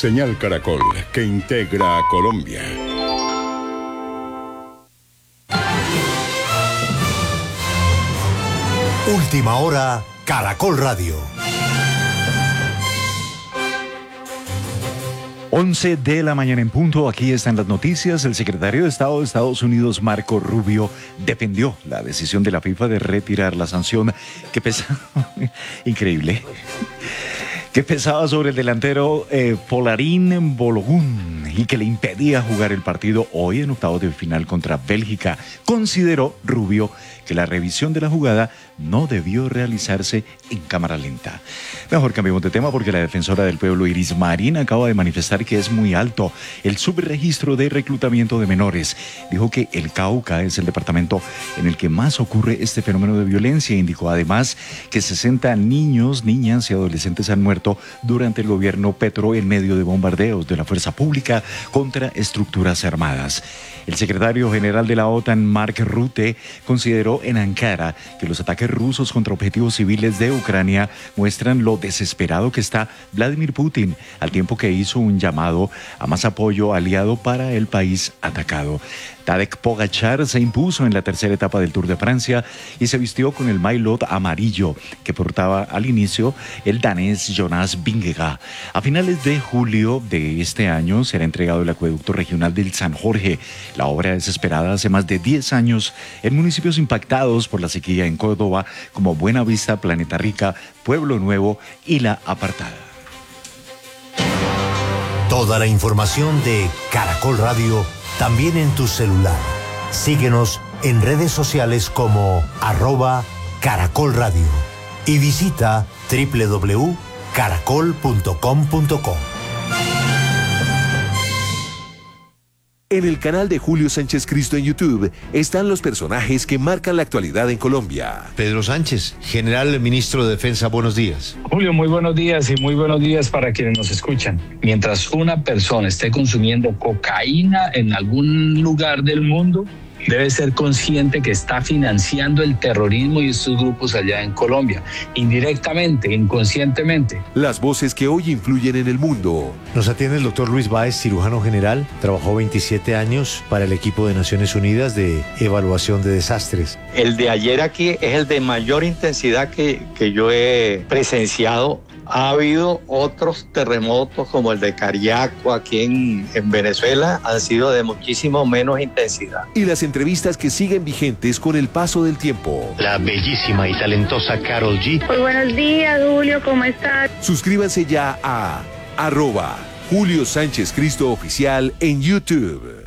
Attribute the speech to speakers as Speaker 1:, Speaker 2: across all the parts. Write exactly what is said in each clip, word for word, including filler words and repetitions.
Speaker 1: Señal Caracol, que integra a Colombia.
Speaker 2: Última hora, Caracol Radio.
Speaker 3: once de la mañana en punto, aquí están las noticias. El secretario de Estado de Estados Unidos, Marco Rubio, defendió la decisión de la FIFA de retirar la sanción que pesa... Increíble. que pesaba sobre el delantero eh, Polarín Balogun y que le impedía jugar el partido hoy en octavos de final contra Bélgica. Consideró Rubio que la revisión de la jugada no debió realizarse en cámara lenta. Mejor cambiemos de tema porque la defensora del pueblo Iris Marín acaba de manifestar que es muy alto el subregistro de reclutamiento de menores. Dijo que el Cauca es el departamento en el que más ocurre este fenómeno de violencia. Indicó además que sesenta niños, niñas y adolescentes han muerto durante el gobierno Petro en medio de bombardeos de la fuerza pública contra estructuras armadas. El secretario general de la OTAN, Mark Rutte, consideró en Ankara que los ataques rusos contra objetivos civiles de Ucrania muestran lo desesperado que está Vladimir Putin, al tiempo que hizo un llamado a más apoyo aliado para el país atacado. Tadej Pogačar se impuso en la tercera etapa del Tour de Francia y se vistió con el maillot amarillo que portaba al inicio el danés Jonas Vingegaard. A finales de julio de este año será entregado el acueducto regional del San Jorge. La obra es esperada hace más de diez años en municipios impactados por la sequía en Córdoba como Buenavista, Planeta Rica, Pueblo Nuevo y La Apartada.
Speaker 2: Toda la información de Caracol Radio también en tu celular. Síguenos en redes sociales como arroba Caracol Radio y visita doble u doble u doble u punto caracol punto com punto co.
Speaker 4: En el canal de Julio Sánchez Cristo en YouTube están los personajes que marcan la actualidad en Colombia.
Speaker 5: Pedro Sánchez, general ministro de Defensa, buenos días.
Speaker 6: Julio, muy buenos días y muy buenos días para quienes nos escuchan. Mientras una persona esté consumiendo cocaína en algún lugar del mundo, debe ser consciente que está financiando el terrorismo y estos grupos allá en Colombia, indirectamente, inconscientemente.
Speaker 4: Las voces que hoy influyen en el mundo.
Speaker 5: Nos atiende el doctor Luis Báez, cirujano general. Trabajó veintisiete años para el equipo de Naciones Unidas de evaluación de desastres.
Speaker 7: El de ayer aquí es el de mayor intensidad que, que yo he presenciado. Ha habido otros terremotos como el de Cariaco aquí en, en Venezuela, han sido de muchísimo menos intensidad.
Speaker 4: Y las entrevistas que siguen vigentes con el paso del tiempo.
Speaker 5: La bellísima y talentosa Karol G.
Speaker 8: Muy buenos días, Julio, ¿cómo estás?
Speaker 4: Suscríbanse ya a arroba Julio Sánchez Cristo Oficial en YouTube.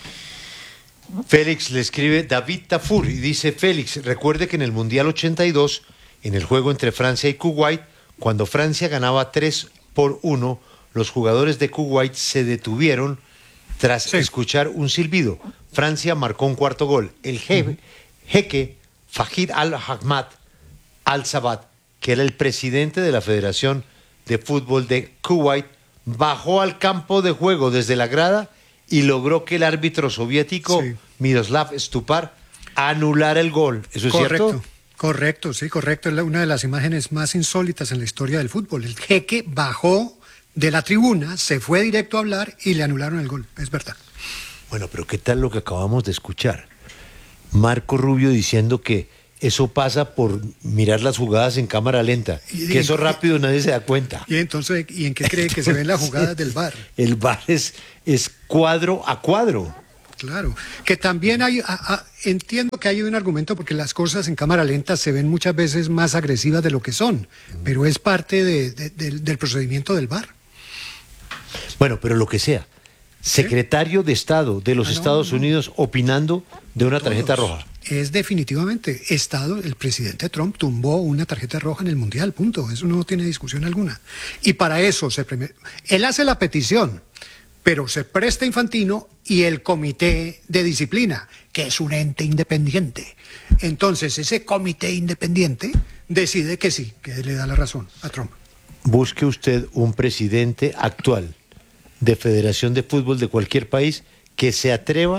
Speaker 5: Félix le escribe David Tafur y dice: Félix, recuerde que en el Mundial ochenta y dos, en el juego entre Francia y Kuwait, cuando Francia ganaba tres por uno, los jugadores de Kuwait se detuvieron tras sí. escuchar un silbido. Francia marcó un cuarto gol. El jefe, jeque Fahid al-Ahmad al-Sabat, que era el presidente de la Federación de Fútbol de Kuwait, bajó al campo de juego desde la grada y logró que el árbitro soviético, sí. Miroslav Stupar, anulara el gol. ¿Eso es
Speaker 9: Correcto.
Speaker 5: cierto?
Speaker 9: Correcto, sí, correcto. Es una de las imágenes más insólitas en la historia del fútbol. El jeque bajó de la tribuna, se fue directo a hablar y le anularon el gol. Es verdad.
Speaker 5: Bueno, pero ¿qué tal lo que acabamos de escuchar? Marco Rubio diciendo que eso pasa por mirar las jugadas en cámara lenta, y, que eso rápido nadie se da cuenta.
Speaker 9: ¿Y entonces y en qué cree que se ven las jugadas del V A R?
Speaker 5: El V A R es, es cuadro a cuadro.
Speaker 9: Claro, que también hay, a, a, entiendo que hay un argumento porque las cosas en cámara lenta se ven muchas veces más agresivas de lo que son, mm. pero es parte de, de, de, del procedimiento del V A R.
Speaker 5: Bueno, pero lo que sea, secretario ¿Eh? de Estado de los ah, no, Estados no. Unidos opinando de una Todos. tarjeta roja.
Speaker 9: Es definitivamente Estado, el presidente Trump tumbó una tarjeta roja en el Mundial, punto, eso no tiene discusión alguna. Y para eso, se preme... él hace la petición, pero se presta Infantino y el Comité de Disciplina, que es un ente independiente. Entonces, ese comité independiente decide que sí, que le da la razón a Trump.
Speaker 5: Busque usted un presidente actual de Federación de Fútbol de cualquier país que se atreva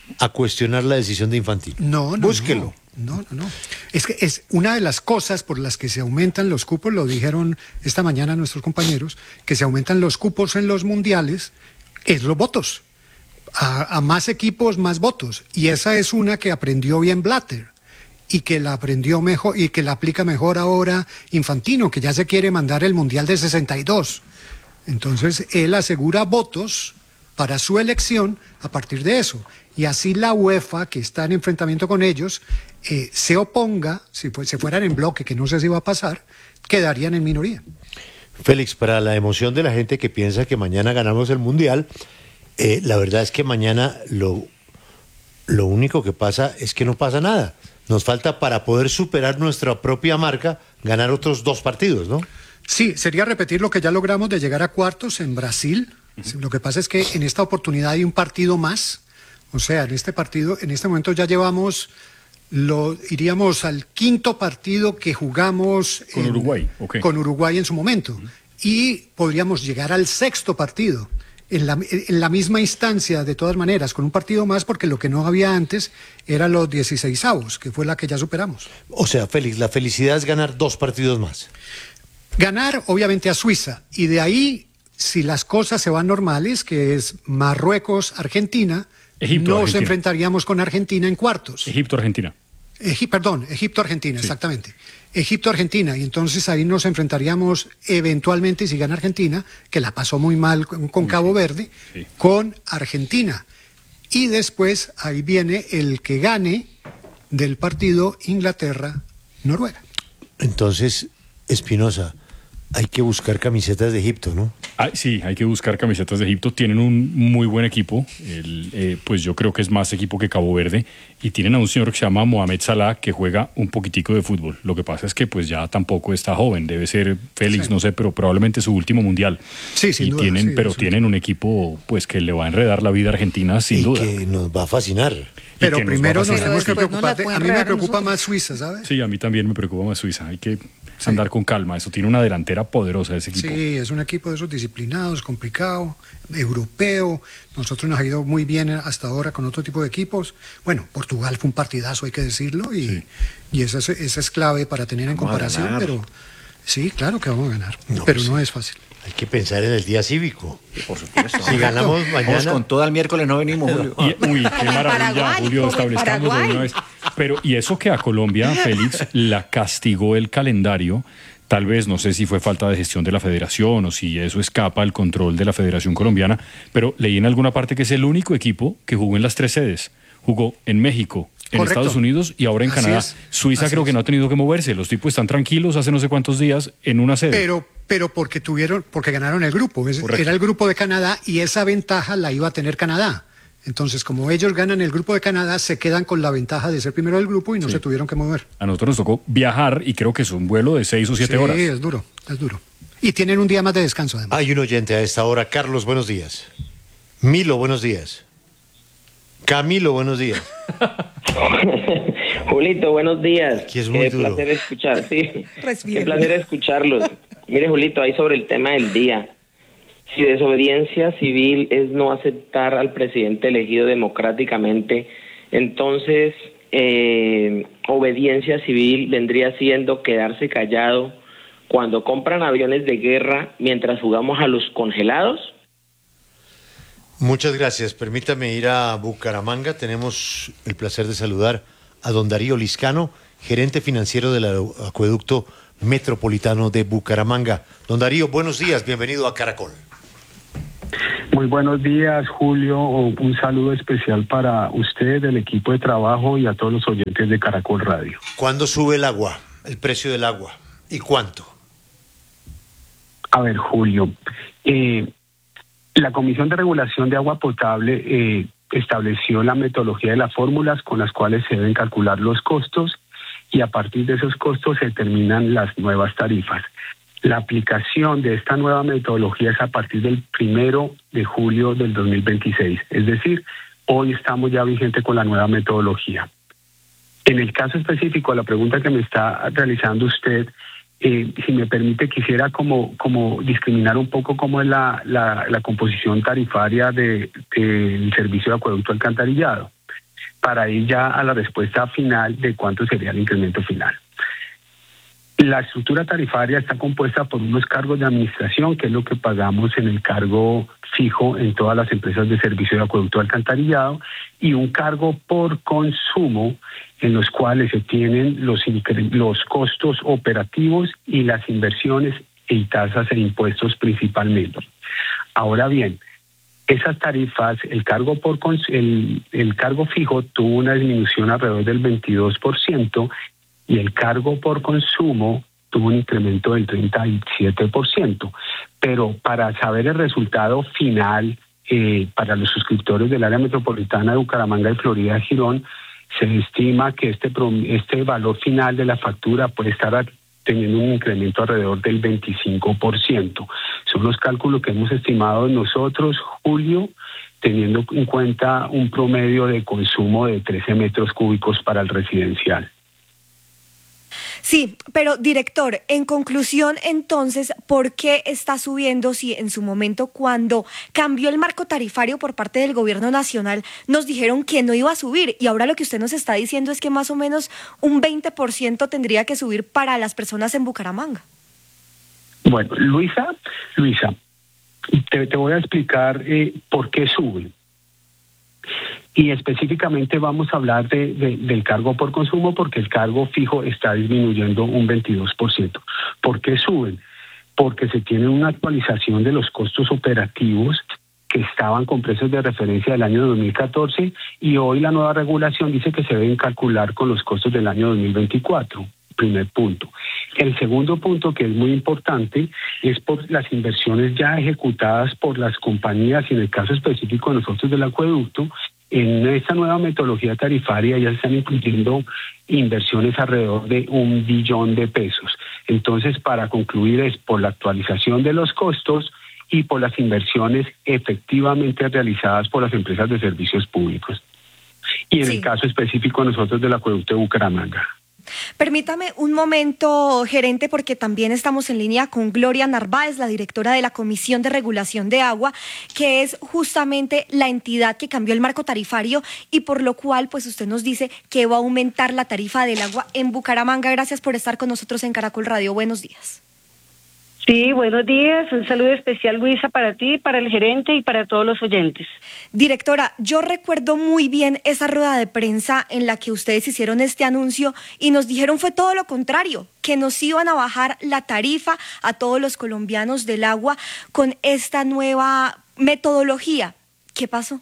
Speaker 5: a cuestionar la decisión de Infantino.
Speaker 9: No, no.
Speaker 5: Búsquelo.
Speaker 9: No, no, no. Es que es una de las cosas por las que se aumentan los cupos, lo dijeron esta mañana nuestros compañeros, que se aumentan los cupos en los mundiales, es los votos. A, a más equipos, más votos. Y esa es una que aprendió bien Blatter y que la aprendió mejor y que la aplica mejor ahora Infantino, que ya se quiere mandar el mundial de sesenta y dos. Entonces él asegura votos para su elección a partir de eso. Y así la UEFA, que está en enfrentamiento con ellos, eh, se oponga, si fue, se fueran en bloque, que no sé si va a pasar, quedarían en minoría.
Speaker 5: Félix, para la emoción de la gente que piensa que mañana ganamos el Mundial, eh, la verdad es que mañana lo, lo único que pasa es que no pasa nada. Nos falta, para poder superar nuestra propia marca, ganar otros dos partidos, ¿no?
Speaker 9: Sí, sería repetir lo que ya logramos de llegar a cuartos en Brasil. Uh-huh. Lo que pasa es que en esta oportunidad hay un partido más. O sea, en este partido, en este momento ya llevamos, lo iríamos al quinto partido que jugamos
Speaker 10: con en, Uruguay, okay.
Speaker 9: con Uruguay en su momento. Uh-huh. Y podríamos llegar al sexto partido, en la, en la misma instancia, de todas maneras, con un partido más, porque lo que no había antes eran los dieciseisavos, que fue la que ya superamos.
Speaker 5: O sea, Félix, la felicidad es ganar dos partidos más.
Speaker 9: Ganar, obviamente, a Suiza, y de ahí, si las cosas se van normales, que es Marruecos-Argentina,
Speaker 10: Egipto,
Speaker 9: nos
Speaker 10: Argentina.
Speaker 9: enfrentaríamos con Argentina en cuartos.
Speaker 10: Egipto-Argentina.
Speaker 9: Egi- perdón, Egipto-Argentina,
Speaker 10: Sí.
Speaker 9: exactamente. Egipto-Argentina, y entonces ahí nos enfrentaríamos eventualmente, si gana Argentina, que la pasó muy mal con, con Cabo Verde,
Speaker 10: Sí.
Speaker 9: con Argentina. Y después ahí viene el que gane del partido Inglaterra-Noruega.
Speaker 5: Entonces, Espinosa, hay que buscar camisetas de Egipto, ¿no?
Speaker 10: Ah, sí, hay que buscar camisetas de Egipto. Tienen un muy buen equipo. El, eh, pues yo creo que es más equipo que Cabo Verde. Y tienen a un señor que se llama Mohamed Salah, que juega un poquitico de fútbol. Lo que pasa es que pues ya tampoco está joven. Debe ser Félix,
Speaker 9: Sí.
Speaker 10: no sé, pero probablemente su último mundial.
Speaker 9: Sí, sin
Speaker 10: y
Speaker 9: duda,
Speaker 10: tienen,
Speaker 9: sí,
Speaker 10: pero
Speaker 9: sí.
Speaker 10: tienen un equipo pues que le va a enredar la vida a Argentina, sin
Speaker 5: y
Speaker 10: duda.
Speaker 5: que nos va a fascinar.
Speaker 9: Pero
Speaker 10: que nos
Speaker 9: primero
Speaker 10: va a
Speaker 9: nos
Speaker 10: fascinar.
Speaker 9: tenemos que
Speaker 11: Pero después no la
Speaker 9: preocupar. de-
Speaker 11: pueden
Speaker 9: a mí me
Speaker 11: regar a
Speaker 9: preocupa
Speaker 11: nosotros.
Speaker 9: más Suiza, ¿sabes?
Speaker 10: Sí, a mí también me preocupa más Suiza. Hay que andar con calma. Eso tiene una delantera poderosa ese equipo.
Speaker 9: Sí, es un equipo de esos disciplinados, complicado, europeo. Nosotros nos ha ido muy bien hasta ahora con otro tipo de equipos. Bueno, Portugal fue un partidazo, hay que decirlo, y,
Speaker 10: Sí.
Speaker 9: y esa, es, esa es clave para tener en
Speaker 3: Vamos a
Speaker 9: comparación,
Speaker 3: ganar.
Speaker 9: pero sí, claro que vamos a ganar,
Speaker 5: No,
Speaker 9: pero
Speaker 5: pues
Speaker 9: no
Speaker 5: sí.
Speaker 9: es fácil.
Speaker 5: Hay que pensar en el día cívico.
Speaker 3: Por supuesto.
Speaker 5: Si ganamos
Speaker 3: Vamos
Speaker 5: mañana...
Speaker 3: con todo el miércoles, no venimos, Julio.
Speaker 10: Y, uy, qué maravilla,
Speaker 11: Paraguay,
Speaker 10: Julio,
Speaker 11: como en
Speaker 10: establezcamos de
Speaker 11: Paraguay.
Speaker 10: una vez. Pero, y eso que a Colombia, Félix, la castigó el calendario, tal vez, no sé si fue falta de gestión de la federación o si eso escapa al control de la Federación Colombiana, pero leí en alguna parte que es el único equipo que jugó en las tres sedes. Jugó en México, en
Speaker 9: Correcto.
Speaker 10: Estados Unidos y ahora en
Speaker 9: Así
Speaker 10: Canadá.
Speaker 9: es.
Speaker 10: Suiza
Speaker 9: Así
Speaker 10: creo que
Speaker 9: es.
Speaker 10: no ha tenido que moverse. Los tipos están tranquilos hace no sé cuántos días en una sede.
Speaker 9: Pero, pero porque tuvieron, porque ganaron el grupo, es-
Speaker 10: Correcto.
Speaker 9: era el grupo de Canadá y esa ventaja la iba a tener Canadá. Entonces, como ellos ganan el grupo de Canadá, se quedan con la ventaja de ser primero del grupo y no
Speaker 10: Sí.
Speaker 9: se tuvieron que mover.
Speaker 10: A nosotros nos tocó viajar y creo que es un vuelo de seis o siete
Speaker 9: sí,
Speaker 10: horas.
Speaker 9: es duro, es duro. Y tienen un día más de descanso, además.
Speaker 5: Hay un oyente a esta hora. Carlos, buenos días. Milo, buenos días. Camilo, buenos días.
Speaker 12: Julito, buenos días.
Speaker 5: Aquí es muy
Speaker 12: Qué
Speaker 5: duro.
Speaker 12: placer escuchar, sí.
Speaker 11: Respire.
Speaker 12: Qué placer escucharlos. Mire, Julito, ahí sobre el tema del día. Si desobediencia civil es no aceptar al presidente elegido democráticamente, entonces eh, obediencia civil vendría siendo quedarse callado cuando compran aviones de guerra mientras jugamos a los congelados.
Speaker 5: Muchas gracias. Permítame ir a Bucaramanga. Tenemos el placer de saludar a don Darío Liscano, gerente financiero del Acueducto Metropolitano de Bucaramanga. Don Darío, buenos días. Bienvenido a Caracol.
Speaker 13: Muy buenos días, Julio. Un saludo especial para usted, el equipo de trabajo y a todos los oyentes de Caracol Radio.
Speaker 5: ¿Cuándo sube el agua, el precio del agua? ¿Y cuánto?
Speaker 13: A ver, Julio, eh, la Comisión de Regulación de Agua Potable eh, estableció la metodología de las fórmulas con las cuales se deben calcular los costos y a partir de esos costos se determinan las nuevas tarifas. La aplicación de esta nueva metodología es a partir del primero de julio del dos mil veintiséis, es decir, hoy estamos ya vigentes con la nueva metodología. En el caso específico, a la pregunta que me está realizando usted, eh, si me permite, quisiera como, como discriminar un poco cómo es la, la, la composición tarifaria de, del servicio de acueducto alcantarillado. para ir ya a la respuesta final de cuánto sería el incremento final. La estructura tarifaria está compuesta por unos cargos de administración, que es lo que pagamos en el cargo fijo en todas las empresas de servicio de acueducto alcantarillado, y un cargo por consumo en los cuales se tienen los, los costos operativos y las inversiones y tasas e impuestos principalmente. Ahora bien, esas tarifas, el cargo por el, el cargo fijo tuvo una disminución alrededor del veintidós por ciento y el cargo por consumo tuvo un incremento del treinta y siete por ciento. Pero para saber el resultado final eh, para los suscriptores del área metropolitana de Bucaramanga y Florida Girón, se estima que este, este valor final de la factura puede estar teniendo un incremento alrededor del veinticinco por ciento. Son los cálculos que hemos estimado nosotros, Julio, teniendo en cuenta un promedio de consumo de trece metros cúbicos para el residencial.
Speaker 11: Sí, pero director, en conclusión, entonces, ¿por qué está subiendo si en su momento, cuando cambió el marco tarifario por parte del gobierno nacional, nos dijeron que no iba a subir, y ahora lo que usted nos está diciendo es que más o menos un veinte por ciento tendría que subir para las personas en Bucaramanga?
Speaker 13: Bueno, Luisa, Luisa, te, te voy a explicar eh, por qué suben. Y específicamente vamos a hablar de, de, del cargo por consumo, porque el cargo fijo está disminuyendo un veintidós por ciento. ¿Por qué suben? Porque se tiene una actualización de los costos operativos que estaban con precios de referencia del año dos mil catorce, y hoy la nueva regulación dice que se deben calcular con los costos del año dos mil veinticuatro. Primer punto. El segundo punto, que es muy importante, es por las inversiones ya ejecutadas por las compañías, y en el caso específico de nosotros del acueducto. En esta nueva metodología tarifaria ya están incluyendo inversiones alrededor de un billón de pesos. Entonces, para concluir, es por la actualización de los costos y por las inversiones efectivamente realizadas por las empresas de servicios públicos. Y en sí. el caso específico de nosotros del acueducto de Bucaramanga.
Speaker 11: Permítame un momento, gerente, porque también estamos en línea con Gloria Narváez, la directora de la Comisión de Regulación de Agua, que es justamente la entidad que cambió el marco tarifario y por lo cual pues usted nos dice que va a aumentar la tarifa del agua en Bucaramanga. Gracias por estar con nosotros en Caracol Radio. Buenos días.
Speaker 14: Sí, buenos días. Un saludo especial, Luisa, para ti, para el gerente y para todos los oyentes.
Speaker 11: Directora, yo recuerdo muy bien esa rueda de prensa en la que ustedes hicieron este anuncio y nos dijeron fue todo lo contrario, que nos iban a bajar la tarifa a todos los colombianos del agua con esta nueva metodología. ¿Qué pasó?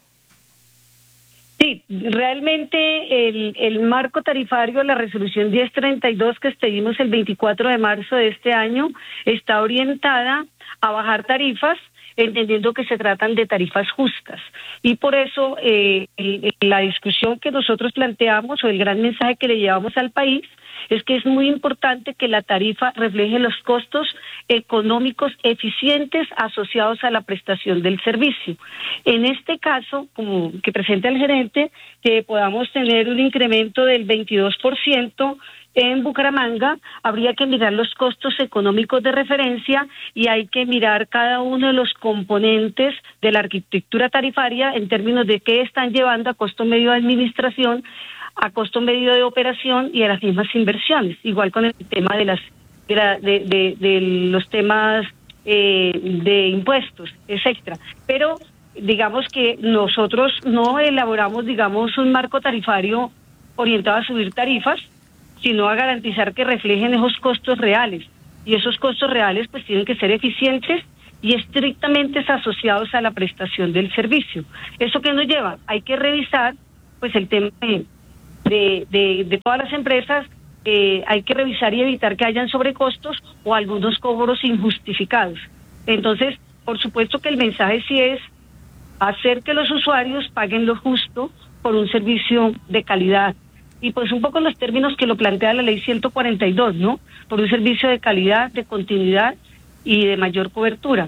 Speaker 14: Sí, realmente el, el marco tarifario, la resolución diez treinta y dos que expedimos el veinticuatro de marzo de este año, está orientada a bajar tarifas, entendiendo que se tratan de tarifas justas. Y por eso eh, el, la discusión que nosotros planteamos o el gran mensaje que le llevamos al país es que es muy importante que la tarifa refleje los costos económicos eficientes asociados a la prestación del servicio. En este caso, como que presenta el gerente, que podamos tener un incremento del veintidós por ciento en Bucaramanga, habría que mirar los costos económicos de referencia y hay que mirar cada uno de los componentes de la arquitectura tarifaria en términos de qué están llevando a costo medio de administración, a costo medio de operación y a las mismas inversiones, igual con el tema de las de, la, de, de, de los temas eh, de impuestos, etcétera. Pero digamos que nosotros no elaboramos, digamos, un marco tarifario orientado a subir tarifas, sino a garantizar que reflejen esos costos reales. Y esos costos reales pues tienen que ser eficientes y estrictamente asociados a la prestación del servicio. ¿Eso qué nos lleva? Hay que revisar pues el tema de, de, de, de todas las empresas, eh, hay que revisar y evitar que hayan sobrecostos o algunos cobros injustificados. Entonces, por supuesto que el mensaje sí es hacer que los usuarios paguen lo justo por un servicio de calidad. Y pues un poco en los términos que lo plantea la ley ciento cuarenta y dos, ¿no? Por un servicio de calidad, de continuidad y de mayor cobertura.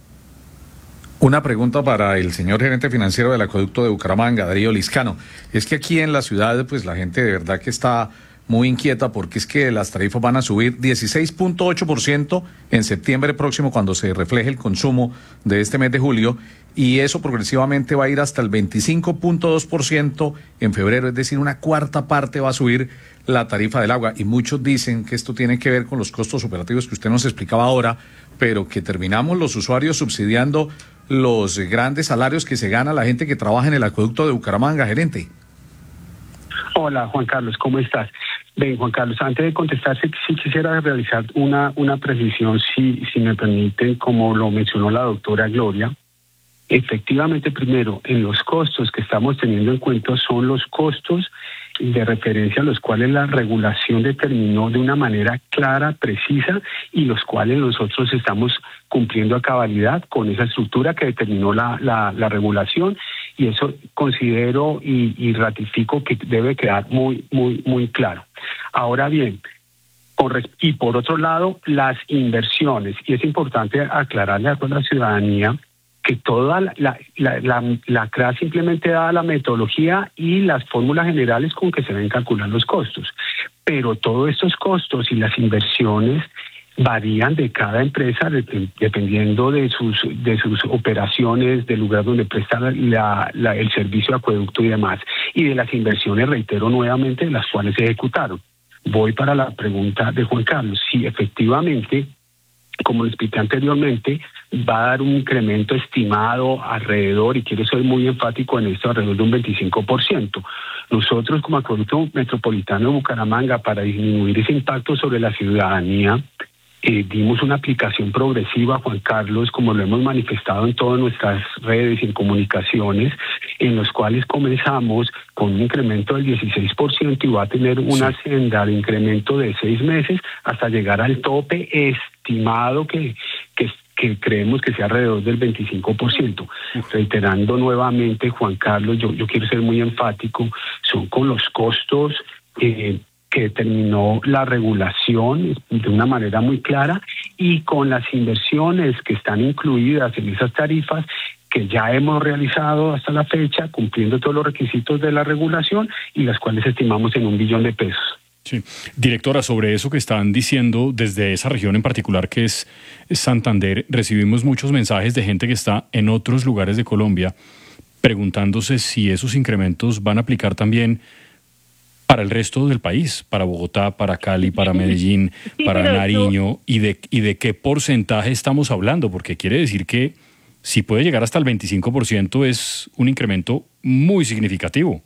Speaker 15: Una pregunta para el señor gerente financiero del acueducto de Bucaramanga, Darío Liscano. Es que aquí en la ciudad, pues la gente de verdad que está muy inquieta porque es que las tarifas van a subir dieciséis punto ocho por ciento en septiembre próximo cuando se refleje el consumo de este mes de julio, y eso progresivamente va a ir hasta el veinticinco punto dos por ciento en febrero, es decir, una cuarta parte va a subir la tarifa del agua, y muchos dicen que esto tiene que ver con los costos operativos que usted nos explicaba ahora, pero que terminamos los usuarios subsidiando los grandes salarios que se gana la gente que trabaja en el acueducto de Bucaramanga, gerente.
Speaker 13: Hola, Juan Carlos, ¿cómo estás? Ven, Juan Carlos, antes de contestar, sí, sí quisiera realizar una, una precisión, si, si me permiten, como lo mencionó la doctora Gloria. Efectivamente, primero, en los costos que estamos teniendo en cuenta son los costos de referencia a los cuales la regulación determinó de una manera clara, precisa, y los cuales nosotros estamos cumpliendo a cabalidad con esa estructura que determinó la, la, la regulación, y eso considero y, y ratifico que debe quedar muy, muy, muy claro. Ahora bien, por, y por otro lado, las inversiones, y es importante aclararle a toda la ciudadanía que toda la, la, la, la, la C R A simplemente da la metodología y las fórmulas generales con que se deben calcular los costos, pero todos estos costos y las inversiones varían de cada empresa dependiendo de sus de sus operaciones, del lugar donde presta la, la, el servicio de acueducto y demás, y de las inversiones, reitero nuevamente, las cuales se ejecutaron. Voy para la pregunta de Juan Carlos. Sí, efectivamente, como lo expliqué anteriormente, va a dar un incremento estimado alrededor, y quiero ser muy enfático en esto, alrededor de un veinticinco por ciento. Nosotros, como Acueducto Metropolitano de Bucaramanga, para disminuir ese impacto sobre la ciudadanía, eh, dimos una aplicación progresiva, Juan Carlos, como lo hemos manifestado en todas nuestras redes y en comunicaciones, en los cuales comenzamos con un incremento del dieciséis por ciento y va a tener una senda de incremento de seis meses hasta llegar al tope estimado que, que, que creemos que sea alrededor del veinticinco por ciento. Reiterando nuevamente, Juan Carlos, yo, yo quiero ser muy enfático, son con los costos eh, que determinó la regulación de una manera muy clara, y con las inversiones que están incluidas en esas tarifas que ya hemos realizado hasta la fecha, cumpliendo todos los requisitos de la regulación, y las cuales estimamos en un billón de pesos.
Speaker 10: Sí. Directora, sobre eso que están diciendo desde esa región en particular que es Santander, recibimos muchos mensajes de gente que está en otros lugares de Colombia preguntándose si esos incrementos van a aplicar también para el resto del país, para Bogotá, para Cali, para Medellín, sí, para Nariño, eso... y de y de qué porcentaje estamos hablando, porque quiere decir que si puede llegar hasta el veinticinco por ciento es un incremento muy significativo.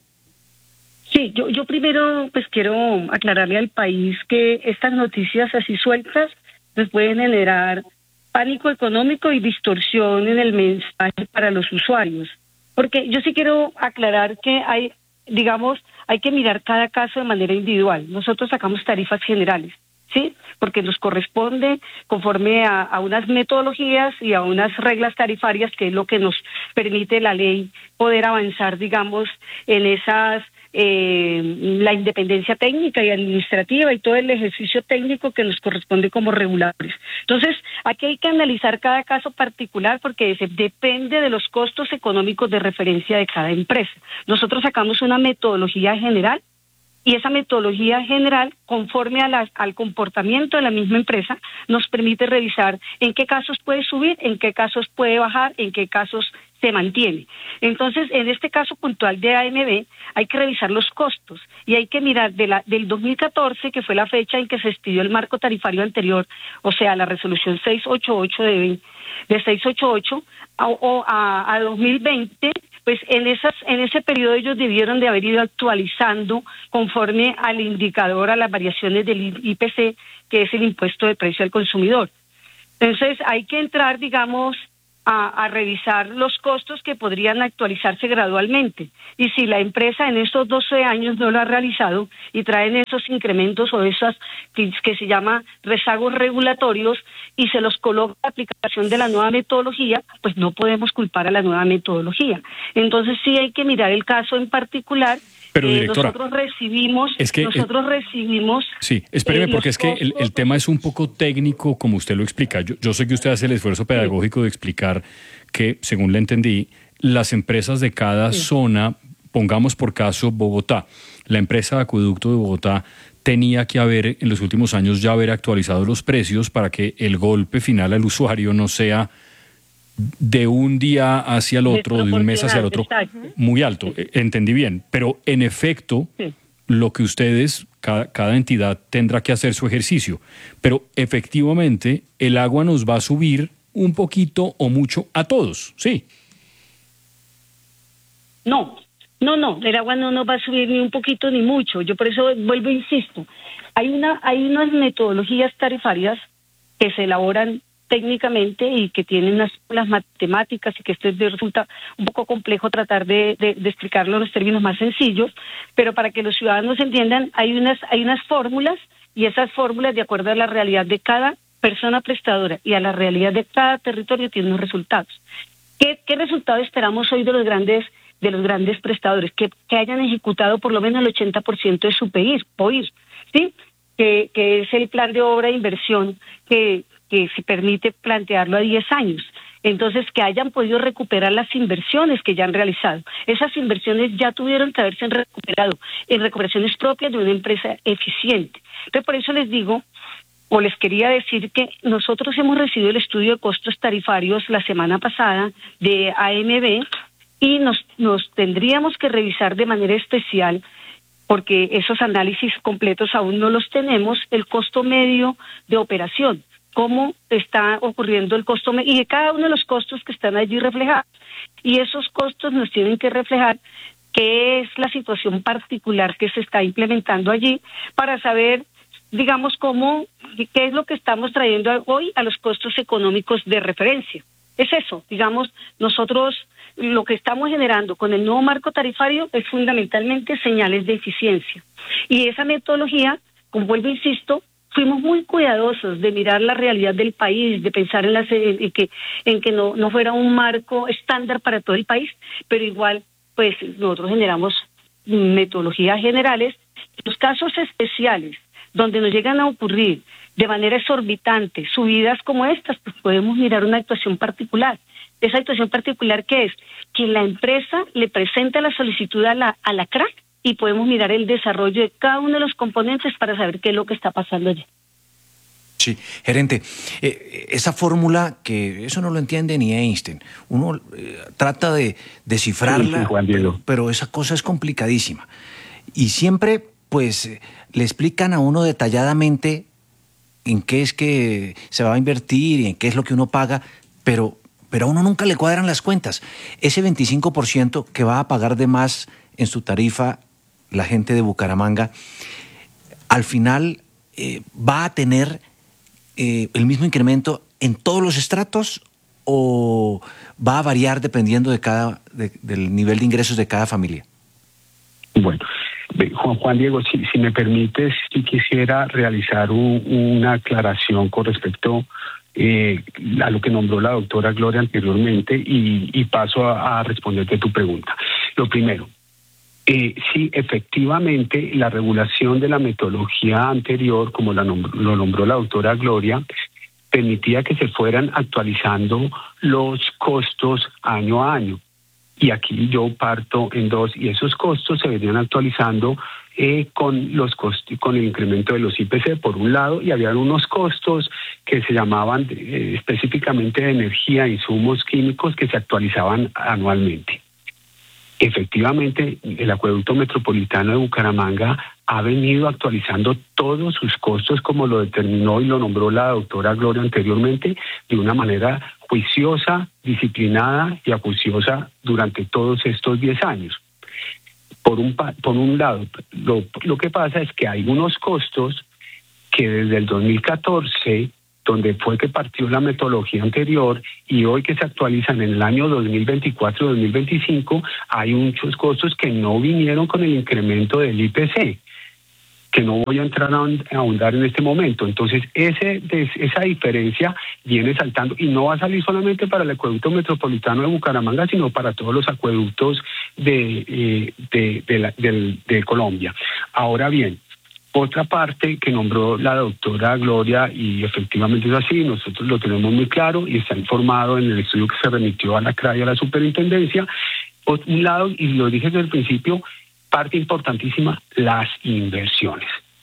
Speaker 14: Sí, yo, yo primero pues quiero aclararle al país que estas noticias así sueltas pues pueden generar pánico económico y distorsión en el mensaje para los usuarios. Porque yo sí quiero aclarar que hay, digamos, hay que mirar cada caso de manera individual. Nosotros sacamos tarifas generales, ¿sí? Porque nos corresponde conforme a, a unas metodologías y a unas reglas tarifarias, que es lo que nos permite la ley poder avanzar, digamos, en esas, eh, la independencia técnica y administrativa y todo el ejercicio técnico que nos corresponde como reguladores. Entonces, aquí hay que analizar cada caso particular porque se depende de los costos económicos de referencia de cada empresa. Nosotros sacamos una metodología general, y esa metodología general, conforme a la, al comportamiento de la misma empresa, nos permite revisar en qué casos puede subir, en qué casos puede bajar, en qué casos se mantiene. Entonces, en este caso puntual de A M B, hay que revisar los costos y hay que mirar de la, del dos mil catorce, que fue la fecha en que se expidió el marco tarifario anterior, o sea, la resolución seiscientos ochenta y ocho de, de seiscientos ochenta y ocho, a, o a, a dos mil veinte, pues en esas en ese periodo ellos debieron de haber ido actualizando conforme al indicador, a las variaciones del I P C, que es el impuesto de precio al consumidor. Entonces hay que entrar, digamos, a, a revisar los costos que podrían actualizarse gradualmente. Y si la empresa en estos doce años no lo ha realizado y traen esos incrementos o esas que, que se llama rezagos regulatorios y se los coloca la aplicación de la nueva metodología, pues no podemos culpar a la nueva metodología. Entonces sí hay que mirar el caso en particular.
Speaker 10: Pero, directora,
Speaker 14: eh, nosotros recibimos,
Speaker 10: es que,
Speaker 14: nosotros eh, recibimos...
Speaker 10: Sí, espéreme,
Speaker 14: eh,
Speaker 10: porque es que el, el tema es un poco técnico, como usted lo explica. Yo, yo sé que usted hace el esfuerzo pedagógico de explicar que, según le entendí, las empresas de cada sí. zona, pongamos por caso Bogotá, la empresa de acueducto de Bogotá tenía que haber en los últimos años ya haber actualizado los precios para que el golpe final al usuario no sea de un día hacia el otro, de un mes hacia el otro, exacto, muy alto. Sí. Entendí bien, pero en efecto, sí, lo que ustedes, cada, cada entidad tendrá que hacer su ejercicio, pero efectivamente el agua nos va a subir un poquito o mucho a todos, ¿sí?
Speaker 14: No, no, no, el agua no nos va a subir ni un poquito ni mucho. Yo por eso vuelvo e insisto, hay una, hay unas metodologías tarifarias que se elaboran técnicamente y que tienen unas las matemáticas y que esto resulta un poco complejo tratar de, de, de explicarlo en los términos más sencillos, pero para que los ciudadanos entiendan, hay unas, hay unas fórmulas, y esas fórmulas, de acuerdo a la realidad de cada persona prestadora y a la realidad de cada territorio, tienen unos resultados. ¿Qué, qué resultado esperamos hoy de los grandes de los grandes prestadores? Que, que hayan ejecutado por lo menos el ochenta por ciento de su P I R, P O I R, ¿sí? Que, que es el plan de obra de inversión que que se permite plantearlo a diez años. Entonces, que hayan podido recuperar las inversiones que ya han realizado. Esas inversiones ya tuvieron que haberse recuperado en recuperaciones propias de una empresa eficiente. Entonces, por eso les digo, o les quería decir que nosotros hemos recibido el estudio de costos tarifarios la semana pasada de A M B y nos, nos tendríamos que revisar de manera especial, porque esos análisis completos aún no los tenemos, el costo medio de operación, cómo está ocurriendo el costo y de cada uno de los costos que están allí reflejados. Y esos costos nos tienen que reflejar qué es la situación particular que se está implementando allí para saber, digamos, cómo, qué es lo que estamos trayendo hoy a los costos económicos de referencia. Es eso, digamos, nosotros lo que estamos generando con el nuevo marco tarifario es fundamentalmente señales de eficiencia. Y esa metodología, como vuelvo, insisto, fuimos muy cuidadosos de mirar la realidad del país, de pensar en, las, en que, en que no, no fuera un marco estándar para todo el país, pero igual, pues nosotros generamos metodologías generales. Los casos especiales, donde nos llegan a ocurrir de manera exorbitante subidas como estas, pues podemos mirar una actuación particular. Esa actuación particular, ¿qué es? Que la empresa le presenta la solicitud a la, a la C R A C, y podemos mirar el desarrollo de cada uno de los componentes para saber qué es lo que está pasando allí.
Speaker 16: Sí, gerente, eh, esa fórmula que eso no lo entiende ni Einstein, uno eh, trata de descifrarla, sí, Juan Diego. Pero, pero esa cosa es complicadísima. Y siempre, pues, eh, le explican a uno detalladamente en qué es que se va a invertir y en qué es lo que uno paga, pero, pero a uno nunca le cuadran las cuentas. Ese veinticinco por ciento que va a pagar de más en su tarifa la gente de Bucaramanga, al final eh, ¿va a tener eh, el mismo incremento en todos los estratos o va a variar dependiendo de cada de, del nivel de ingresos de cada familia?
Speaker 13: Bueno, Juan, Juan Diego, si, si me permites, si quisiera realizar un, una aclaración con respecto eh, a lo que nombró la doctora Gloria anteriormente y, y paso a, a responderte tu pregunta. Lo primero, Eh, sí, efectivamente, la regulación de la metodología anterior, como la nombró, lo nombró la doctora Gloria, permitía que se fueran actualizando los costos año a año. Y aquí yo parto en dos, y esos costos se venían actualizando eh, con los costos, con el incremento de los I P C por un lado, y había unos costos que se llamaban eh, específicamente de energía, insumos químicos, que se actualizaban anualmente. Efectivamente, el acueducto metropolitano de Bucaramanga ha venido actualizando todos sus costos, como lo determinó y lo nombró la doctora Gloria anteriormente, de una manera juiciosa, disciplinada y acuciosa durante todos estos diez años. Por un, por un lado, lo, lo que pasa es que hay unos costos que desde el dos mil catorce, donde fue que partió la metodología anterior, y hoy que se actualizan en el año dos mil veinticuatro dos mil veinticinco, hay muchos costos que no vinieron con el incremento del I P C, que no voy a entrar a ahondar en este momento. Entonces, ese, esa diferencia viene saltando, y no va a salir solamente para el acueducto metropolitano de Bucaramanga, sino para todos los acueductos de, eh, de, de, la, de, de Colombia. Ahora bien, otra parte que nombró la doctora Gloria, y efectivamente es así, nosotros lo tenemos muy claro y está informado en el estudio que se remitió a la C R A y a la superintendencia. Por un lado, y lo dije desde el principio, parte importantísima, las inversiones.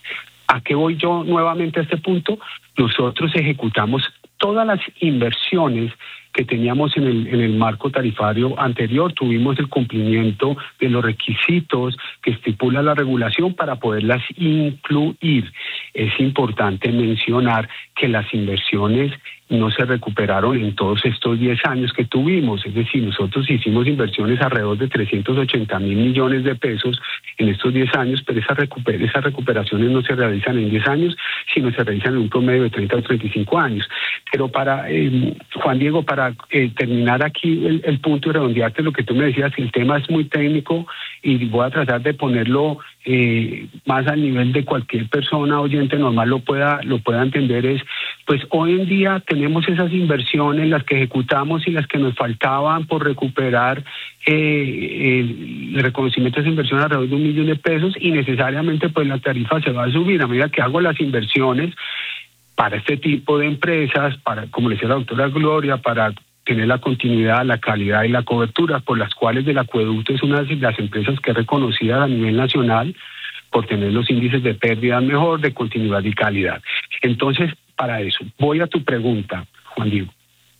Speaker 13: ¿A qué voy yo nuevamente a este punto? Nosotros ejecutamos todas las inversiones que teníamos en el, en el marco tarifario anterior. Tuvimos el cumplimiento de los requisitos que estipula la regulación para poderlas incluir. Es importante mencionar que las inversiones no se recuperaron en todos estos diez años que tuvimos, es decir, nosotros hicimos inversiones alrededor de trescientos ochenta mil millones de pesos en estos diez años, pero esa recuper esas recuperaciones no se realizan en diez años, sino se realizan en un promedio de treinta o treinta y cinco años. Pero para, eh, Juan Diego, para eh, terminar aquí el, el punto y redondearte lo que tú me decías, el tema es muy técnico y voy a tratar de ponerlo eh, más al nivel de cualquier persona oyente normal lo pueda, lo pueda entender, es, pues hoy en día tenemos esas inversiones, las que ejecutamos y las que nos faltaban por recuperar eh, el, el reconocimiento de esa inversión alrededor de un millón de pesos, y necesariamente pues la tarifa se va a subir a medida que hago las inversiones para este tipo de empresas, para, como le decía la doctora Gloria, para tener la continuidad, la calidad y la cobertura, por las cuales del acueducto es una de las empresas que es reconocida a nivel nacional por tener los índices de pérdida mejor, de continuidad y calidad. Entonces, para eso, voy a tu pregunta, Juan Diego.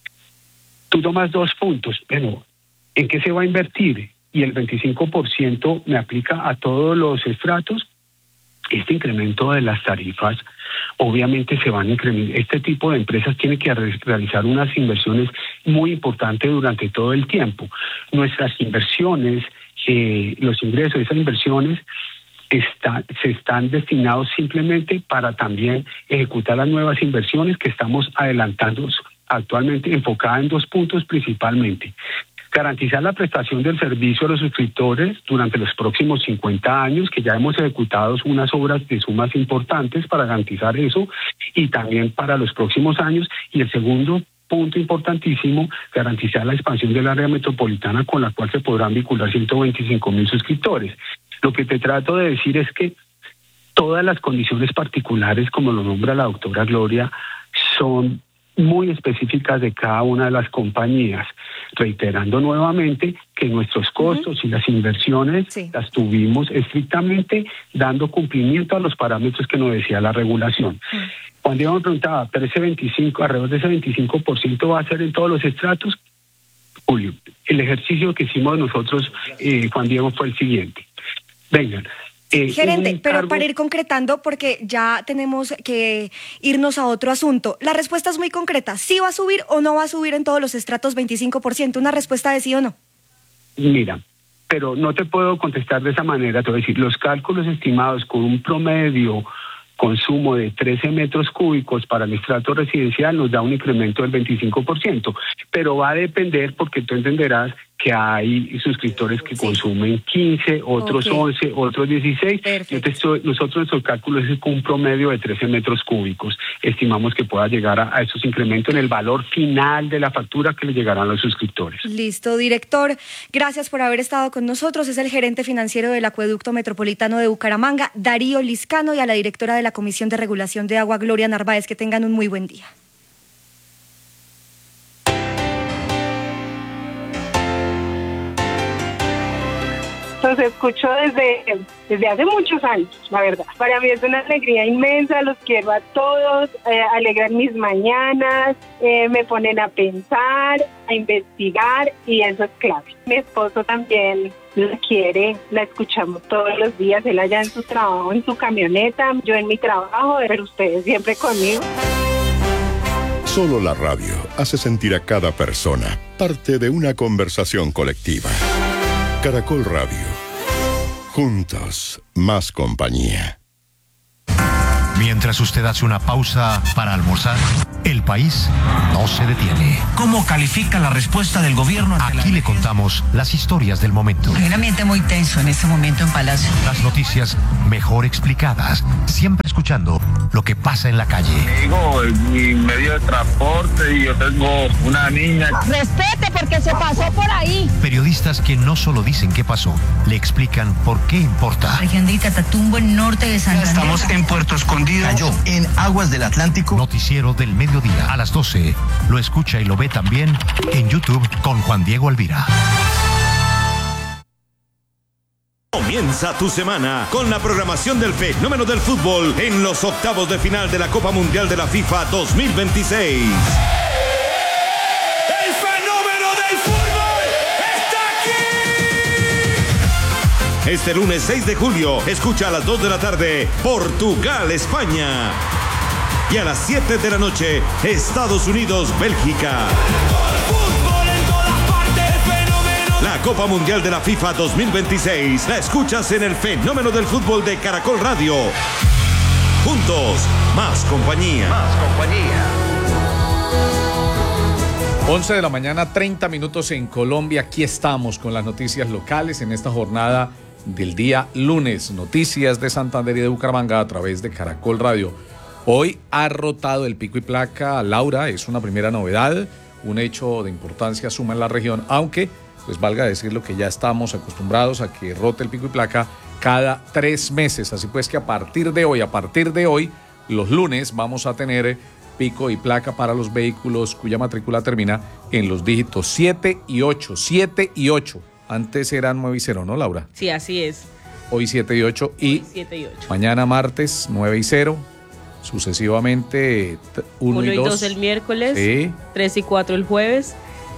Speaker 13: Tú tomas dos puntos, pero ¿en qué se va a invertir? Y el veinticinco por ciento me aplica a todos los estratos. Este incremento de las tarifas, obviamente se van a incrementar. Este tipo de empresas tiene que re realizar unas inversiones muy importantes durante todo el tiempo. Nuestras inversiones, eh, los ingresos de esas inversiones, Está, se están destinados simplemente para también ejecutar las nuevas inversiones que estamos adelantando actualmente, enfocada en dos puntos principalmente. Garantizar la prestación del servicio a los suscriptores durante los próximos cincuenta años, que ya hemos ejecutado unas obras de sumas importantes para garantizar eso, y también para los próximos años. Y el segundo punto importantísimo, garantizar la expansión del área metropolitana, con la cual se podrán vincular ciento veinticinco mil suscriptores. Lo que te trato de decir es que todas las condiciones particulares, como lo nombra la doctora Gloria, son muy específicas de cada una de las compañías, reiterando nuevamente que nuestros costos uh-huh. y las inversiones sí. las tuvimos estrictamente dando cumplimiento a los parámetros que nos decía la regulación. Uh-huh. Cuando yo me preguntaba, pero ese veinticinco, alrededor de ese veinticinco por ciento va a ser en todos los estratos, Julio, el ejercicio que hicimos nosotros, eh, Juan Diego, fue el siguiente. Vengan. Eh,
Speaker 11: Gerente, pero para ir concretando, porque ya tenemos que irnos a otro asunto. La respuesta es muy concreta. ¿Sí va a subir o no va a subir en todos los estratos veinticinco por ciento? ¿Una respuesta de sí o no?
Speaker 13: Mira, pero no te puedo contestar de esa manera. Te voy a decir, los cálculos estimados con un promedio consumo de trece metros cúbicos para el estrato residencial nos da un incremento del veinticinco por ciento, pero va a depender, porque tú entenderás que hay suscriptores que sí. consumen quince, otros okay. once, otros dieciséis. Yo te estoy, nosotros nuestro cálculo es con un promedio de trece metros cúbicos. Estimamos que pueda llegar a, a esos incrementos en el valor final de la factura que le llegarán a los suscriptores.
Speaker 11: Listo, director. Gracias por haber estado con nosotros. Es el gerente financiero del Acueducto Metropolitano de Bucaramanga, Darío Liscano, y a la directora de la Comisión de Regulación de Agua, Gloria Narváez. Que tengan un muy buen día.
Speaker 17: Los escucho desde, desde hace muchos años, la verdad. Para mí es una alegría inmensa, los quiero a todos, eh, alegran mis mañanas, eh, me ponen a pensar, a investigar, y eso es clave. Mi esposo también la quiere, la escuchamos todos los días, él allá en su trabajo, en su camioneta, yo en mi trabajo, pero ustedes siempre conmigo.
Speaker 1: Solo la radio hace sentir a cada persona parte de una conversación colectiva. Caracol Radio. Juntos, más compañía.
Speaker 2: Mientras usted hace una pausa para almorzar, el país no se detiene.
Speaker 18: ¿Cómo califica la respuesta del gobierno?
Speaker 2: Aquí le contamos las historias del momento.
Speaker 19: Hay un ambiente muy tenso en este momento en Palacio.
Speaker 2: Las noticias mejor explicadas, siempre escuchando lo que pasa en la calle.
Speaker 20: Digo, mi medio de transporte, y yo tengo una niña.
Speaker 19: Respete, porque se pasó por ahí.
Speaker 2: Periodistas que no solo dicen qué pasó, le explican por qué importa.
Speaker 19: Región de Catatumbo, en norte de Santander.
Speaker 18: Estamos en Puerto Escondido. Cayó en aguas del Atlántico.
Speaker 2: Noticiero del mediodía a las doce. Lo escucha y lo ve también en YouTube con Juan Diego Alvira.
Speaker 21: Comienza tu semana con la programación del fenómeno del fútbol en los octavos de final de la Copa Mundial de la FIFA dos mil veintiséis.
Speaker 22: ¡El fenómeno del fútbol está aquí!
Speaker 21: Este lunes seis de julio, escucha a las dos de la tarde Portugal-España. Y a las siete de la noche, Estados Unidos-Bélgica. La Copa Mundial de la FIFA dos mil veintiséis la escuchas en el fenómeno del fútbol de Caracol Radio. Juntos, más compañía.
Speaker 2: Más compañía.
Speaker 15: once de la mañana, treinta minutos en Colombia. Aquí estamos con las noticias locales en esta jornada del día lunes. Noticias de Santander y de Bucaramanga a través de Caracol Radio. Hoy ha rotado el pico y placa. Laura, es una primera novedad, un hecho de importancia suma en la región, aunque pues valga decirlo que ya estamos acostumbrados a que rote el pico y placa cada tres meses. Así pues que a partir de hoy, a partir de hoy, los lunes vamos a tener pico y placa para los vehículos cuya matrícula termina en los dígitos siete y ocho. siete y ocho. Antes eran nueve y cero, ¿no, Laura?
Speaker 23: Sí, así es.
Speaker 15: Hoy siete y ocho y
Speaker 23: siete y ocho.
Speaker 15: Mañana martes nueve y cero. Sucesivamente uno y dos
Speaker 23: el miércoles,
Speaker 15: sí.
Speaker 23: tres y cuatro el jueves.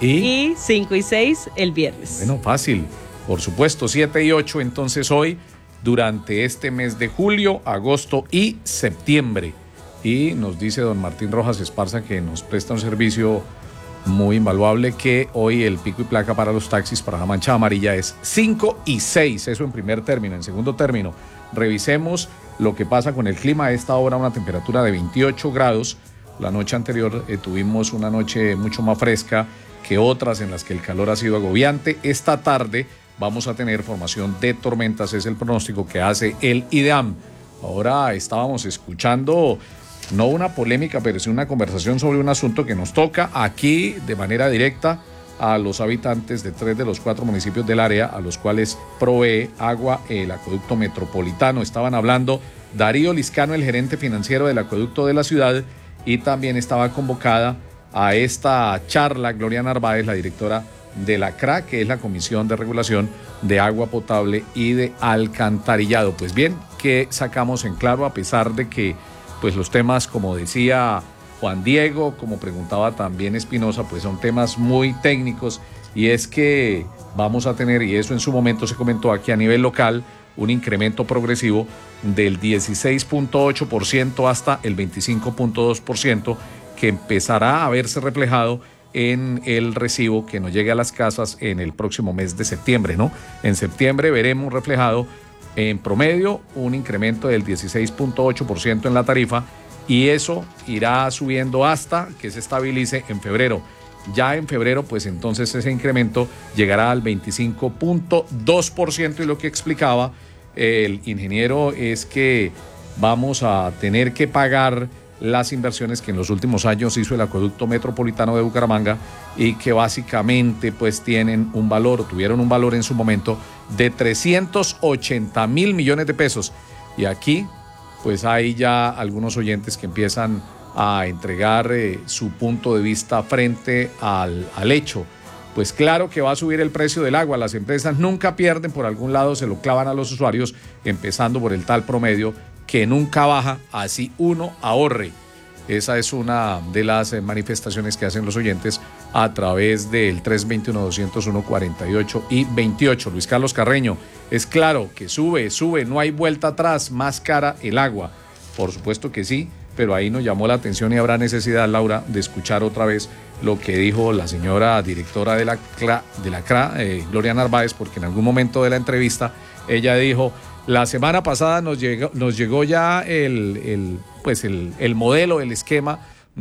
Speaker 23: Y cinco y seis el viernes.
Speaker 15: Bueno, fácil. Por supuesto, siete y ocho entonces hoy, durante este mes de julio, agosto y septiembre. Y nos dice don Martín Rojas Esparza, que nos presta un servicio muy invaluable, que hoy el pico y placa para los taxis para la mancha amarilla es cinco y seis. Eso en primer término. En segundo término, revisemos lo que pasa con el clima. A esta hora una temperatura de veintiocho grados. La noche anterior eh, tuvimos una noche mucho más fresca que otras en las que el calor ha sido agobiante. Esta tarde vamos a tener formación de tormentas, es el pronóstico que hace el IDEAM. Ahora estábamos escuchando, no una polémica, pero sí una conversación sobre un asunto que nos toca aquí de manera directa a los habitantes de tres de los cuatro municipios del área a los cuales provee agua el acueducto metropolitano. Estaban hablando Darío Liscano, el gerente financiero del acueducto de la ciudad, y también estaba convocada a esta charla Gloria Narváez, la directora de la C R A, que es la Comisión de Regulación de Agua Potable y de Alcantarillado. Pues bien, ¿qué sacamos en claro? A pesar de que pues los temas, como decía Juan Diego, como preguntaba también Espinosa, pues son temas muy técnicos, y es que vamos a tener, y eso en su momento se comentó aquí a nivel local, un incremento progresivo del dieciséis punto ocho por ciento hasta el veinticinco punto dos por ciento, que empezará a verse reflejado en el recibo que nos llegue a las casas en el próximo mes de septiembre, ¿no? En septiembre veremos reflejado en promedio un incremento del dieciséis punto ocho por ciento en la tarifa, y eso irá subiendo hasta que se estabilice en febrero. Ya en febrero, pues entonces ese incremento llegará al veinticinco punto dos por ciento, y lo que explicaba el ingeniero es que vamos a tener que pagar las inversiones que en los últimos años hizo el acueducto metropolitano de Bucaramanga, y que básicamente pues tienen un valor, tuvieron un valor en su momento de trescientos ochenta mil millones de pesos. Y aquí pues hay ya algunos oyentes que empiezan a entregar eh, su punto de vista frente al, al hecho. Pues claro que va a subir el precio del agua. Las empresas nunca pierden, por algún lado se lo clavan a los usuarios, empezando por el tal promedio que nunca baja, así uno ahorre. Esa es una de las manifestaciones que hacen los oyentes a través del tres dos uno, dos cero uno, cuarenta y ocho y veintiocho. Luis Carlos Carreño, es claro que sube, sube, no hay vuelta atrás, más cara el agua. Por supuesto que sí, pero ahí nos llamó la atención y habrá necesidad, Laura, de escuchar otra vez lo que dijo la señora directora de la C R A, de la C R A eh, Gloria Narváez, porque en algún momento de la entrevista ella dijo: la semana pasada nos llegó, nos llegó ya el, el, pues el, el modelo, el esquema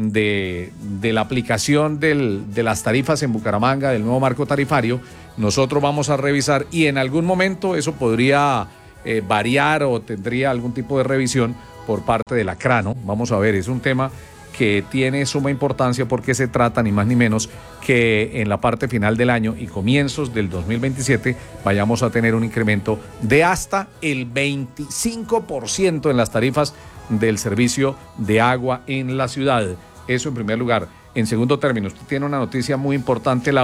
Speaker 15: de, de la aplicación del, de las tarifas en Bucaramanga, del nuevo marco tarifario. Nosotros vamos a revisar, y en algún momento eso podría eh, variar o tendría algún tipo de revisión por parte de la C R A, ¿no? Vamos a ver, es un tema que tiene suma importancia porque se trata ni más ni menos que en la parte final del año y comienzos del dos mil veintisiete vayamos a tener un incremento de hasta el veinticinco por ciento en las tarifas del servicio de agua en la ciudad. Eso en primer lugar. En segundo término, usted tiene una noticia muy importante, Laura,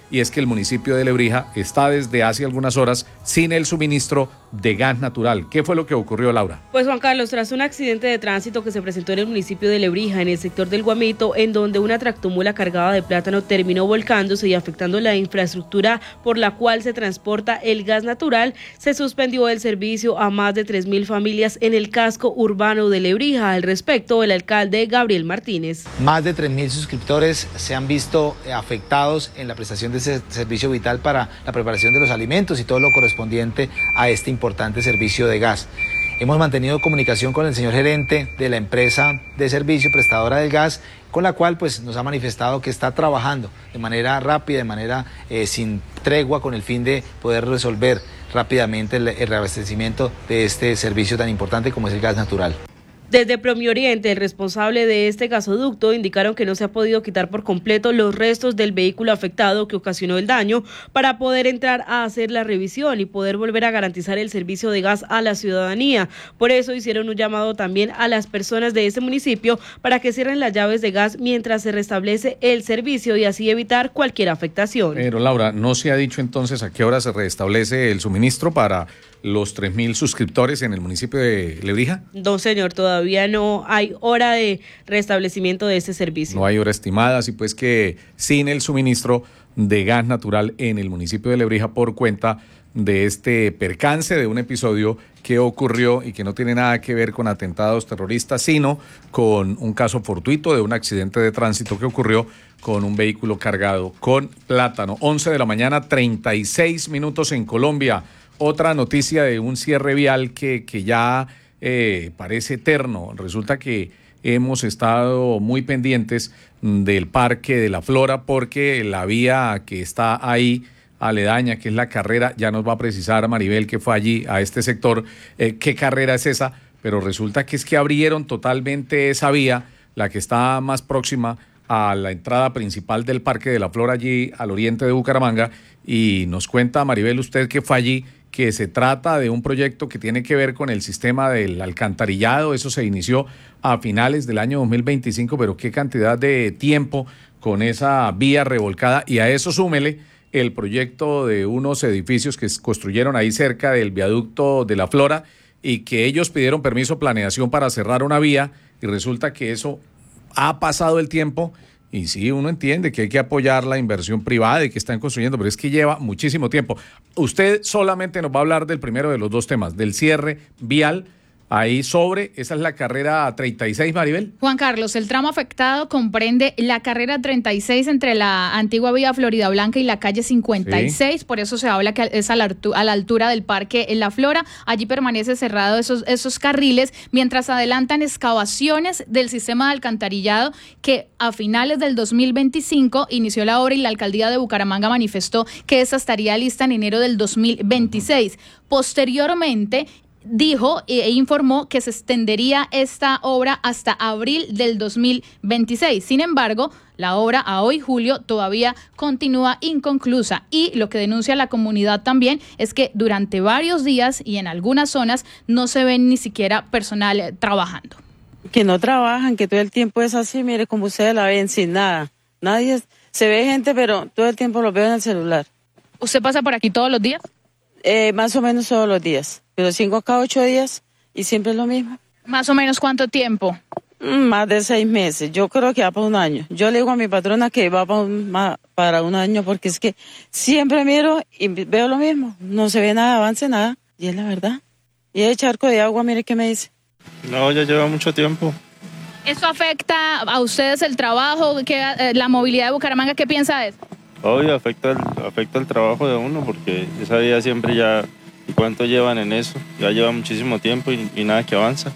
Speaker 15: y es que el municipio de Lebrija está desde hace algunas horas sin el suministro de gas natural. ¿Qué fue lo que ocurrió, Laura?
Speaker 23: Pues Juan Carlos, tras un accidente de tránsito que se presentó en el municipio de Lebrija, en el sector del Guamito, en donde una tractomula cargada de plátano terminó volcándose y afectando la infraestructura por la cual se transporta el gas natural, se suspendió el servicio a más de tres mil familias en el casco urbano de Lebrija. Al respecto, el alcalde Gabriel Martínez.
Speaker 6: Más de tres mil suscriptores se han visto afectados en la prestación de ese servicio vital para la preparación de los alimentos y todo lo correspondiente a este importante servicio de gas. Hemos mantenido comunicación con el señor gerente de la empresa de servicio prestadora del gas, con la cual pues nos ha manifestado que está trabajando de manera rápida, de manera eh, sin tregua, con el fin de poder resolver rápidamente el, el reabastecimiento de este servicio tan importante como es el gas natural.
Speaker 23: Desde Promioriente, el responsable de este gasoducto, indicaron que no se ha podido quitar por completo los restos del vehículo afectado que ocasionó el daño para poder entrar a hacer la revisión y poder volver a garantizar el servicio de gas a la ciudadanía. Por eso hicieron un llamado también a las personas de este municipio para que cierren las llaves de gas mientras se restablece el servicio y así evitar cualquier afectación.
Speaker 15: Pero Laura, ¿no se ha dicho entonces a qué hora se restablece el suministro para los tres mil suscriptores en el municipio de Lebrija?
Speaker 23: No, señor, todavía no hay hora de restablecimiento de este servicio.
Speaker 15: No hay hora estimada, así pues que sin el suministro de gas natural en el municipio de Lebrija por cuenta de este percance de un episodio que ocurrió y que no tiene nada que ver con atentados terroristas, sino con un caso fortuito de un accidente de tránsito que ocurrió con un vehículo cargado con plátano. once de la mañana, treinta y seis minutos en Colombia. Otra noticia de un cierre vial que, que ya eh, parece eterno. Resulta que hemos estado muy pendientes del Parque de la Flora porque la vía que está ahí aledaña, que es la carrera, ya nos va a precisar Maribel, que fue allí a este sector, eh, qué carrera es esa, pero resulta que es que abrieron totalmente esa vía, la que está más próxima a la entrada principal del Parque de la Flora, allí al oriente de Bucaramanga, y nos cuenta Maribel, usted que fue allí, que se trata de un proyecto que tiene que ver con el sistema del alcantarillado. Eso se inició a finales del año dos mil veinticinco, pero qué cantidad de tiempo con esa vía revolcada, y a eso súmele el proyecto de unos edificios que construyeron ahí cerca del viaducto de la Flora y que ellos pidieron permiso planeación para cerrar una vía, y resulta que eso ha pasado el tiempo. Y sí, uno entiende que hay que apoyar la inversión privada y que están construyendo, pero es que lleva muchísimo tiempo. Usted solamente nos va a hablar del primero de los dos temas, del cierre vial. Ahí sobre, esa es la carrera treinta y seis, Maribel.
Speaker 7: Juan Carlos, el tramo afectado comprende la carrera treinta y seis entre la antigua vía Florida Blanca y la calle cincuenta y seis, sí. Por eso se habla que es a la, a la altura del Parque en La Flora. Allí permanece cerrado esos, esos carriles mientras adelantan excavaciones del sistema de alcantarillado que a finales del dos mil veinticinco inició la obra y la alcaldía de Bucaramanga manifestó que esa estaría lista en enero del dos mil veintiséis. Posteriormente, dijo e informó que se extendería esta obra hasta abril del dos mil veintiséis. Sin embargo, la obra a hoy, julio, todavía continúa inconclusa, y lo que denuncia la comunidad también es que durante varios días y en algunas zonas no se ven ni siquiera personal trabajando.
Speaker 8: Que no trabajan, que todo el tiempo es así, mire como ustedes la ven, sin nada. Nadie, se ve gente, pero todo el tiempo lo veo en el celular.
Speaker 7: ¿Usted pasa por aquí todos los días?
Speaker 8: Eh, más o menos todos los días, pero cinco cada ocho días y siempre es lo mismo.
Speaker 7: ¿Más o menos cuánto tiempo?
Speaker 8: Mm, más de seis meses, yo creo que va para un año. Yo le digo a mi patrona que va para un, más, para un año porque es que siempre miro y veo lo mismo, no se ve nada, avance nada, y es la verdad. Y el charco de agua, mire qué me dice.
Speaker 24: No, ya lleva mucho tiempo.
Speaker 7: ¿Esto afecta a ustedes el trabajo, que, eh, la movilidad de Bucaramanga? ¿Qué piensa de eso?
Speaker 24: Obvio, afecta el, afecta el trabajo de uno porque esa vida siempre ya, ¿y cuánto llevan en eso? Ya lleva muchísimo tiempo y, y nada que avanza.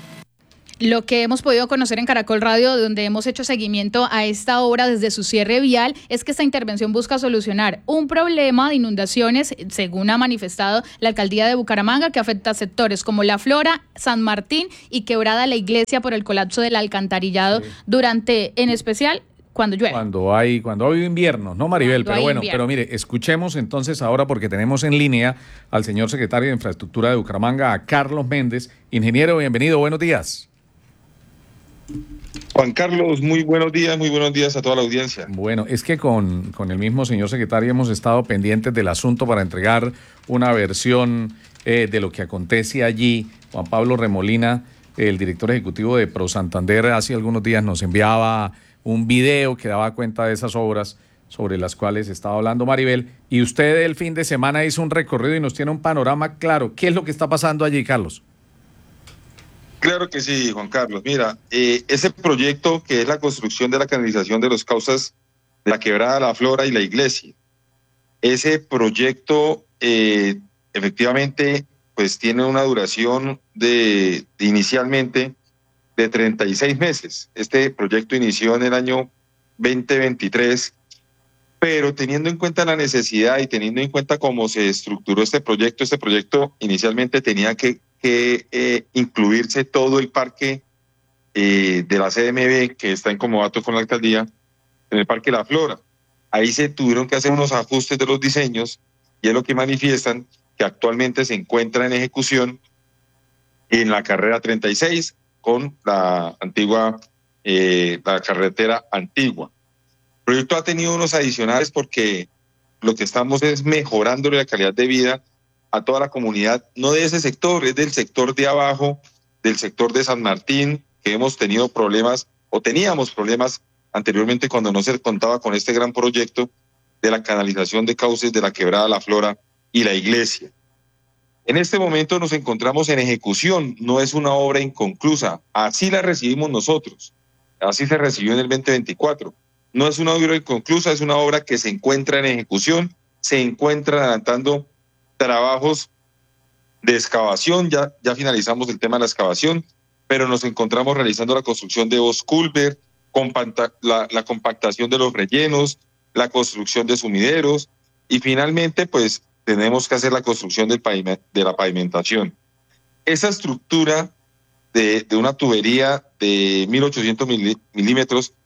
Speaker 7: Lo que hemos podido conocer en Caracol Radio, donde hemos hecho seguimiento a esta obra desde su cierre vial, es que esta intervención busca solucionar un problema de inundaciones, según ha manifestado la alcaldía de Bucaramanga, que afecta a sectores como La Flora, San Martín y Quebrada La Iglesia por el colapso del alcantarillado, sí. Durante, en especial, cuando llueve.
Speaker 15: Cuando hay, cuando hay invierno, ¿no, Maribel?
Speaker 7: Cuando
Speaker 15: pero bueno,
Speaker 7: invierno.
Speaker 15: Pero mire, escuchemos entonces ahora, porque tenemos en línea al señor secretario de Infraestructura de Bucaramanga, a Carlos Méndez. Ingeniero, bienvenido, buenos días.
Speaker 3: Juan Carlos, muy buenos días, muy buenos días a toda la audiencia.
Speaker 15: Bueno, es que con, con el mismo señor secretario hemos estado pendientes del asunto para entregar una versión eh, de lo que acontece allí. Juan Pablo Remolina, el director ejecutivo de Pro Santander, hace algunos días nos enviaba un video que daba cuenta de esas obras sobre las cuales estaba hablando Maribel, y usted el fin de semana hizo un recorrido y nos tiene un panorama claro. ¿Qué es lo que está pasando allí, Carlos?
Speaker 3: Claro que sí, Juan Carlos. Mira, eh, ese proyecto que es la construcción de la canalización de los cauces de la Quebrada La Flora y la Iglesia, ese proyecto eh, efectivamente pues tiene una duración de, de inicialmente de treinta y seis meses. Este proyecto inició en el año veinte veintitrés, pero teniendo en cuenta la necesidad y teniendo en cuenta cómo se estructuró este proyecto, este proyecto inicialmente tenía que, que eh, incluirse todo el parque eh, de la C M B, que está en comodato con la alcaldía, en el Parque La Flora. Ahí se tuvieron que hacer unos ajustes de los diseños, y es lo que manifiestan que actualmente se encuentra en ejecución en la carrera treinta y seis con la antigua, eh, la carretera antigua. El proyecto ha tenido unos adicionales porque lo que estamos es mejorando la calidad de vida a toda la comunidad, no de ese sector, es del sector de abajo, del sector de San Martín, que hemos tenido problemas, o teníamos problemas anteriormente cuando no se contaba con este gran proyecto de la canalización de cauces de la Quebrada La Flora y la Iglesia. En este momento nos encontramos en ejecución, no es una obra inconclusa, así la recibimos nosotros, así se recibió en el veinte veinticuatro. No es una obra inconclusa, es una obra que se encuentra en ejecución, se encuentra adelantando trabajos de excavación, ya, ya finalizamos el tema de la excavación, pero nos encontramos realizando la construcción de dos culver, compacta, la, la compactación de los rellenos, la construcción de sumideros, y finalmente pues tenemos que hacer la construcción del paviment, de la pavimentación. Esa estructura de, de una tubería de mil ochocientos milímetros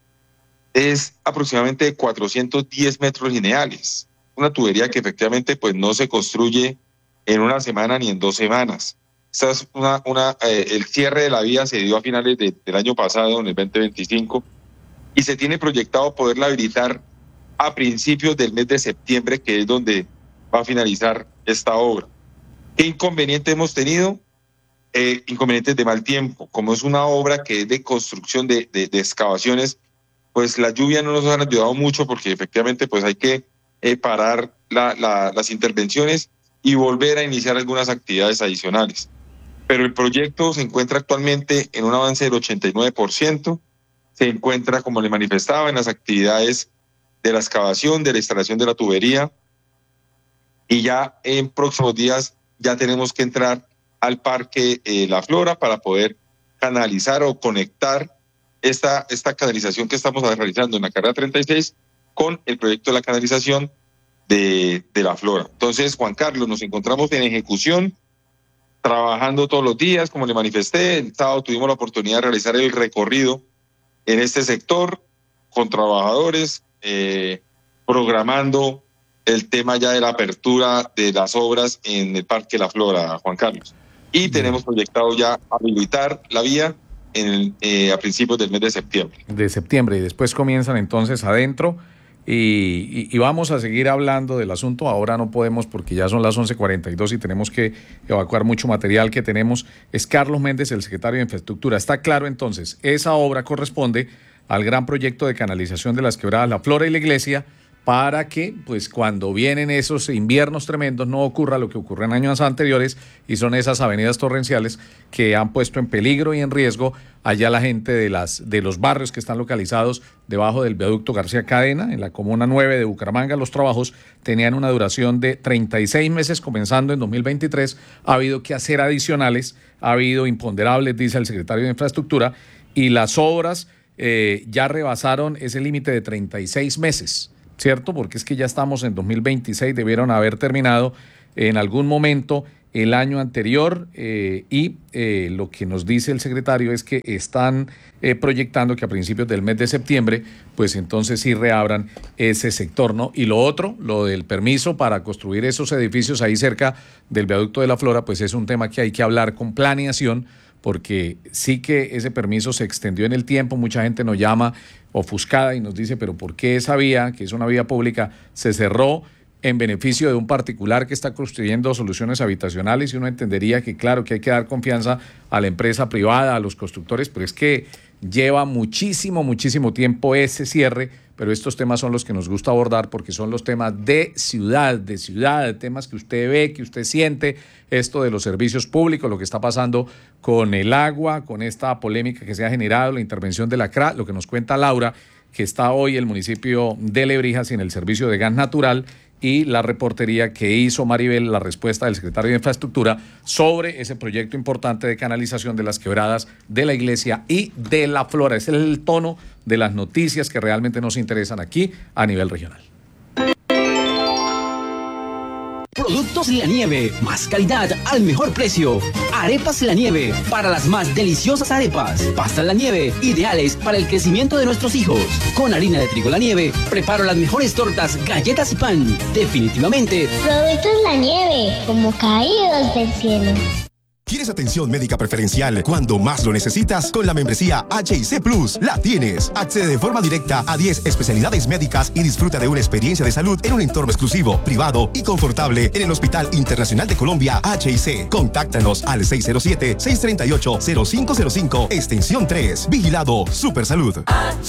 Speaker 3: es aproximadamente de cuatrocientos diez metros lineales. Una tubería que efectivamente pues no se construye en una semana ni en dos semanas. Esta es una, una, eh, el cierre de la vía se dio a finales de, del año pasado, en el veinte veinticinco, y se tiene proyectado poderla habilitar a principios del mes de septiembre, que es donde va a finalizar esta obra. ¿Qué inconveniente hemos tenido? Eh, inconvenientes de mal tiempo. Como es una obra que es de construcción de, de, de excavaciones, pues la lluvia no nos ha ayudado mucho, porque efectivamente pues hay que eh, parar la, la, las intervenciones y volver a iniciar algunas actividades adicionales. Pero el proyecto se encuentra actualmente en un avance del ochenta y nueve por ciento, se encuentra, como le manifestaba, en las actividades de la excavación, de la instalación de la tubería, y ya en próximos días ya tenemos que entrar al Parque eh, La Flora para poder canalizar o conectar esta, esta canalización que estamos realizando en la carrera treinta y seis con el proyecto de la canalización de, de La Flora. Entonces, Juan Carlos, nos encontramos en ejecución, trabajando todos los días, como le manifesté. El sábado tuvimos la oportunidad de realizar el recorrido en este sector con trabajadores, eh, programando el tema ya de la apertura de las obras en el Parque La Flora, Juan Carlos. Y tenemos proyectado ya habilitar la vía en el, eh, a principios del mes de septiembre.
Speaker 15: De septiembre, y después comienzan entonces adentro, y, y, y vamos a seguir hablando del asunto. Ahora no podemos porque ya son las once cuarenta y dos y tenemos que evacuar mucho material que tenemos. Es Carlos Méndez, el secretario de Infraestructura. Está claro entonces, esa obra corresponde al gran proyecto de canalización de las Quebradas La Flora y la Iglesia, para que pues cuando vienen esos inviernos tremendos no ocurra lo que ocurre en años anteriores, y son esas avenidas torrenciales que han puesto en peligro y en riesgo allá la gente de, las, de los barrios que están localizados debajo del viaducto García Cadena, en la comuna nueve de Bucaramanga. Los trabajos tenían una duración de treinta y seis meses comenzando en dos mil veintitrés. Ha habido que hacer adicionales, ha habido imponderables, dice el secretario de Infraestructura, y las obras eh, ya rebasaron ese límite de treinta y seis meses. ¿Cierto? Porque es que ya estamos en dos mil veintiséis, debieron haber terminado en algún momento el año anterior, eh, y eh, lo que nos dice el secretario es que están eh, proyectando que a principios del mes de septiembre, pues entonces sí reabran ese sector, ¿no? Y lo otro, lo del permiso para construir esos edificios ahí cerca del viaducto de La Flora, pues es un tema que hay que hablar con planeación, porque sí que ese permiso se extendió en el tiempo. Mucha gente nos llama ofuscada y nos dice, pero ¿por qué esa vía, que es una vía pública, se cerró en beneficio de un particular que está construyendo soluciones habitacionales? Y uno entendería que claro que hay que dar confianza a la empresa privada, a los constructores, pero es que lleva muchísimo, muchísimo tiempo ese cierre, pero estos temas son los que nos gusta abordar porque son los temas de ciudad, de ciudad, de temas que usted ve, que usted siente, esto de los servicios públicos, lo que está pasando con el agua, con esta polémica que se ha generado, la intervención de la C R A, lo que nos cuenta Laura, que está hoy el municipio de Lebrija sin el servicio de gas natural, y la reportería que hizo Maribel, la respuesta del secretario de Infraestructura sobre ese proyecto importante de canalización de las quebradas de la Iglesia y de la Flora. Ese es el tono de las noticias que realmente nos interesan aquí a nivel regional.
Speaker 4: Productos La Nieve, más calidad al mejor precio. Arepas La Nieve, para las más deliciosas arepas. Pastas La Nieve, ideales para el crecimiento de nuestros hijos. Con harina de trigo La Nieve, preparo las mejores tortas, galletas y pan. Definitivamente.
Speaker 5: Productos La Nieve, como caídos del cielo.
Speaker 9: ¿Quieres atención médica preferencial cuando más lo necesitas? Con la membresía H I C Plus la tienes. Accede de forma directa a diez especialidades médicas y disfruta de una experiencia de salud en un entorno exclusivo, privado y confortable en el Hospital Internacional de Colombia H I C. Contáctanos al seis cero siete, seis tres ocho, cero cinco cero cinco, extensión tres. Vigilado Supersalud. H